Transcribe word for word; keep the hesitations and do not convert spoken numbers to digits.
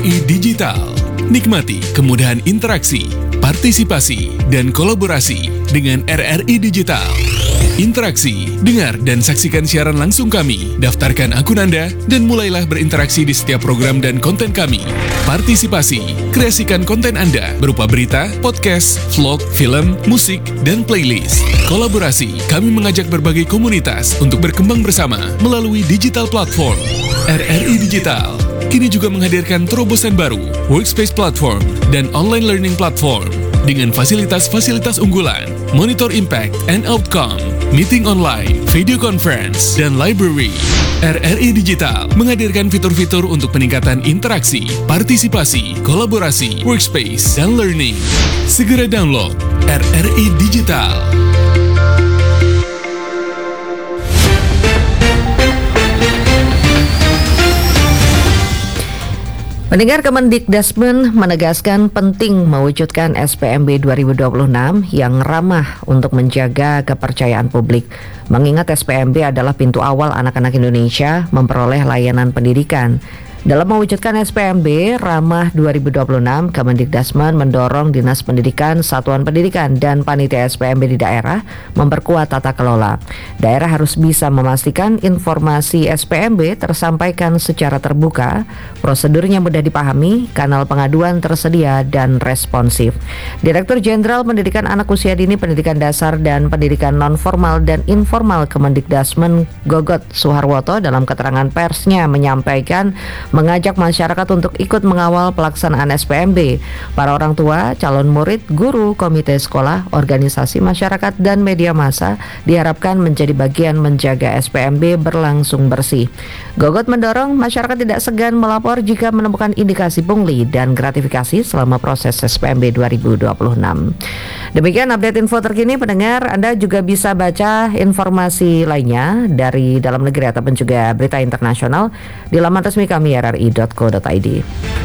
I Digital. Nikmati kemudahan interaksi, partisipasi, dan kolaborasi dengan R R I Digital. Interaksi, dengar dan saksikan siaran langsung kami, daftarkan akun Anda, dan mulailah berinteraksi di setiap program dan konten kami. Partisipasi, kreasikan konten Anda berupa berita, podcast, vlog, film, musik, dan playlist. Kolaborasi, kami mengajak berbagai komunitas untuk berkembang bersama melalui digital platform. R R I Digital kini juga menghadirkan terobosan baru, workspace platform, dan online learning platform dengan fasilitas-fasilitas unggulan, monitor impact and outcome, meeting online, video conference, dan library. R R I Digital menghadirkan fitur-fitur untuk peningkatan interaksi, partisipasi, kolaborasi, workspace, dan learning. Segera download R R I Digital. Pendengar, Kemendikbudrismen menegaskan penting mewujudkan S P M B dua ribu dua puluh enam yang ramah untuk menjaga kepercayaan publik. Mengingat S P M B adalah pintu awal anak-anak Indonesia memperoleh layanan pendidikan. Dalam mewujudkan S P M B ramah dua ribu dua puluh enam, Kemendikbudrismen mendorong Dinas Pendidikan, Satuan Pendidikan, dan Panitia S P M B di daerah memperkuat tata kelola. Daerah harus bisa memastikan informasi S P M B tersampaikan secara terbuka, prosedurnya mudah dipahami, kanal pengaduan tersedia, dan responsif. Direktur Jenderal Pendidikan Anak Usia Dini, Pendidikan Dasar, dan Pendidikan Non-Formal dan Informal Kemendikbudrismen Gogot Suharwoto dalam keterangan persnya menyampaikan mengajak masyarakat untuk ikut mengawal pelaksanaan S P M B. Para orang tua, calon murid, guru, komite sekolah, organisasi masyarakat, dan media massa diharapkan menjadi bagian menjaga S P M B berlangsung bersih. Gogot mendorong masyarakat tidak segan melapor jika menemukan indikasi pungli dan gratifikasi selama proses S P M B dua ribu dua puluh enam. Demikian update info terkini, pendengar. Anda juga bisa baca informasi lainnya dari dalam negeri ataupun juga berita internasional di laman resmi kami r r i dot co dot i d.